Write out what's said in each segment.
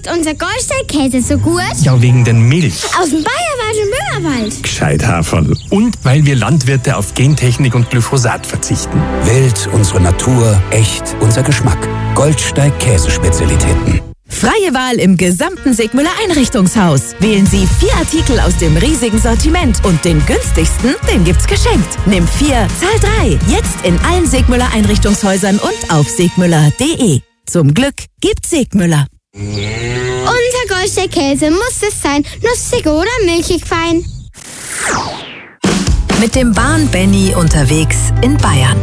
schmeckt unser Goldstein-Käse so gut? Ja, wegen der Milch. Aus dem Bayerwald und Böhmerwald. Gescheit Haferl. Und weil wir Landwirte auf Gentechnik und Glyphosat verzichten. Wild, unsere Natur, echt, unser Geschmack. Goldstein-Käsespezialitäten. Freie Wahl im gesamten Sigmüller Einrichtungshaus. Wählen Sie 4 Artikel aus dem riesigen Sortiment und den günstigsten, den gibt's geschenkt. Nimm 4, zahl 3. Jetzt in allen Sigmüller Einrichtungshäusern und auf sigmüller.de. Zum Glück gibt's Sigmüller. Unser Goldstein-Käse muss es sein. Nussig oder milchig fein. Mit dem Bahn-Benny unterwegs in Bayern.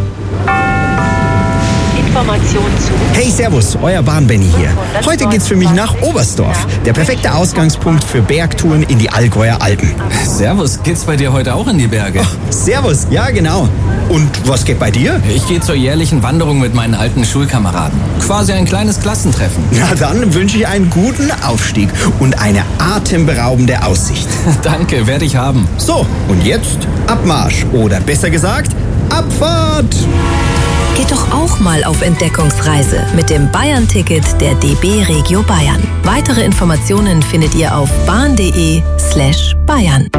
Information zu. Hey, servus, euer Bahn-Benny hier. Heute geht's für mich nach Oberstdorf. Der perfekte Ausgangspunkt für Bergtouren in die Allgäuer Alpen. Servus, geht's bei dir heute auch in die Berge? Oh, servus, ja genau. Und was geht bei dir? Ich gehe zur jährlichen Wanderung mit meinen alten Schulkameraden. Quasi ein kleines Klassentreffen. Na dann wünsche ich einen guten Aufstieg und eine atemberaubende Aussicht. Danke, werde ich haben. So, und jetzt Abmarsch. Oder besser gesagt, Abfahrt! Geht doch auch mal auf Entdeckungsreise mit dem Bayern-Ticket der DB Regio Bayern. Weitere Informationen findet ihr auf bahn.de/Bayern.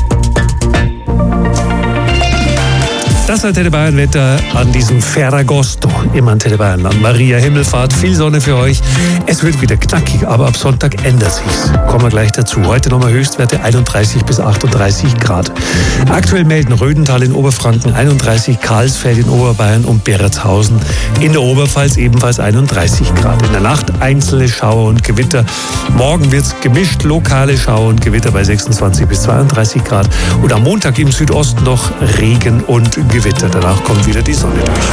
Das Antenne Bayern Wetter an diesem Ferragosto im Antenne Bayernland. Maria Himmelfahrt, viel Sonne für euch. Es wird wieder knackig, aber ab Sonntag ändert sich's. Kommen wir gleich dazu. Heute nochmal Höchstwerte 31 bis 38 Grad. Aktuell melden Rödental in Oberfranken 31, Karlsfeld in Oberbayern und Beretshausen in der Oberpfalz ebenfalls 31 Grad. In der Nacht einzelne Schauer und Gewitter. Morgen wird's gemischt, lokale Schauer und Gewitter bei 26 bis 32 Grad. Und am Montag im Südosten noch Regen und Gewitter. Danach kommt wieder die Sonne durch.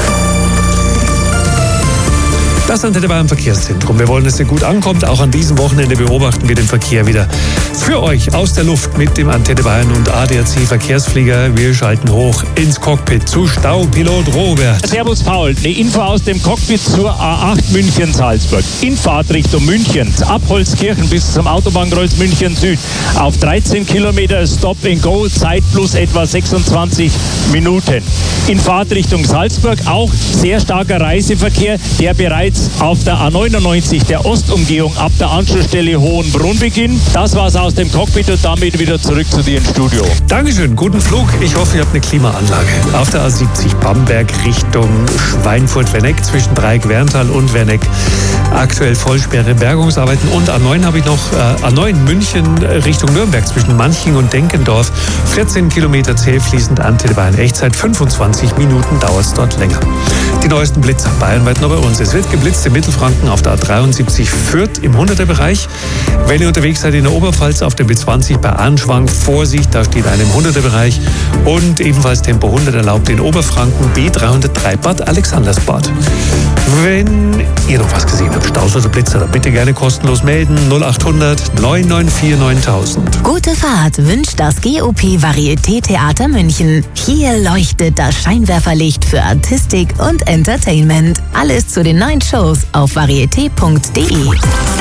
Das Antenne Bayern Verkehrszentrum. Wir wollen, dass ihr gut ankommt. Auch an diesem Wochenende beobachten wir den Verkehr wieder für euch aus der Luft mit dem Antenne Bayern und ADAC Verkehrsflieger. Wir schalten hoch ins Cockpit zu Staupilot Robert. Servus Paul, eine Info aus dem Cockpit zur A8 München-Salzburg. In Fahrtrichtung München, ab Holzkirchen bis zum Autobahnkreuz München Süd. Auf 13 Kilometer Stop and Go, Zeit plus etwa 26 Minuten. In Fahrtrichtung Salzburg auch sehr starker Reiseverkehr, der bereits auf der A99 der Ostumgehung ab der Anschlussstelle Hohenbrunn beginnt. Das war's aus dem Cockpit und damit wieder zurück zu dir ins Studio. Dankeschön, guten Flug. Ich hoffe, ihr habt eine Klimaanlage. Auf der A70 Bamberg Richtung Schweinfurt-Werneck zwischen Dreieck-Werntal und Werneck. Aktuell Vollsperre, Bergungsarbeiten und A9 habe ich noch A9 München Richtung Nürnberg zwischen Manching und Denkendorf. 14 Kilometer zählfließend Antenne Bayern. Echtzeit 25 Minuten dauert es dort länger. Die neuesten Blitzer bayernweit noch bei uns. Es wird geblitzt in Mittelfranken auf der A73 Fürth im 100er-Bereich. Wenn ihr unterwegs seid in der Oberpfalz auf der B20 bei Arnschwang, Vorsicht, da steht einer im 100er-Bereich. Und ebenfalls Tempo 100 erlaubt in Oberfranken B303 Bad Alexandersbad. Wenn ihr noch was gesehen habt, Staus oder Blitzer, dann bitte gerne kostenlos melden. 0800 994 9000. Gute Fahrt wünscht das GOP Varieté Theater München. Hier leuchtet das Scheinwerferlicht für Artistik und Entertainment. Alles zu den neuen Shows auf varieté.de.